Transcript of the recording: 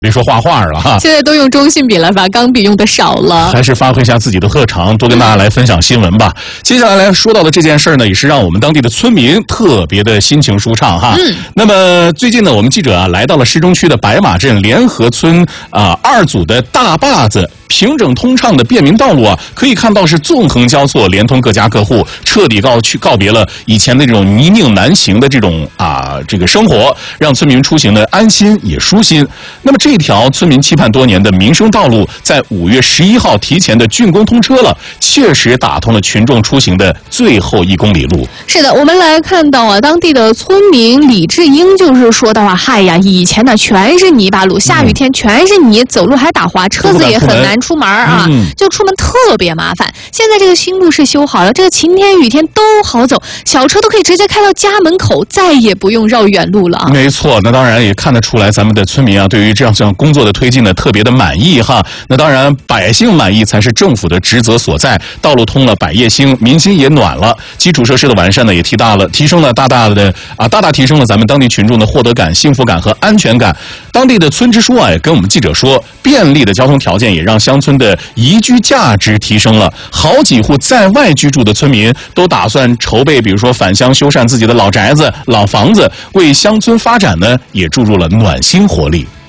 别说画画了哈， 现在都用中性笔了，把钢笔用的少了。 还是发挥一下自己的特长，多跟大家来分享新闻吧。接下来说到的这件事呢，也是让我们当地的村民特别的心情舒畅哈。那么最近呢，我们记者来到了市中区的白马镇联合村2组的大坝子。平整通畅的便民道路可以看到是纵横交错，连通各家各户，彻底告别了以前的这种泥泞难行的这种这个生活，让村民出行的安心也舒心。那么这条村民期盼多年的民生道路，在5月11号提前的竣工通车了，确实打通了群众出行的最后1公里路。 是的，我们来看到当地的村民李志英就是说到嗨呀，以前呢全是泥巴路，下雨天全是泥，走路还打滑，车子也很难出门就出门特别麻烦。现在这个新路是修好了，这个晴天雨天都好走，小车都可以直接开到家门口，再也不用绕远路了没错，那当然也看得出来，咱们的村民对于这样工作的推进呢，特别的满意哈。那当然，百姓满意才是政府的职责所在。道路通了百业兴，民心也暖了。基础设施的完善呢，也提升了大大提升了咱们当地群众的获得感、幸福感和安全感。当地的村支书也跟我们记者说，便利的交通条件也让乡村的宜居价值提升了。好几户在外居住的村民都打算筹备，比如说返乡修缮自己的老宅子、老房子，为乡村发展呢也注入了暖心活力。